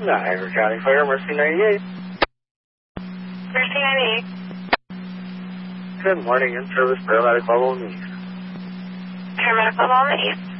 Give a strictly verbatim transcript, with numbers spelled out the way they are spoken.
Niagara County Fire, Mercy ninety-eight. Mercy ninety-eight. Good morning, in service, paramedic level on the east. Paramedic level on the east.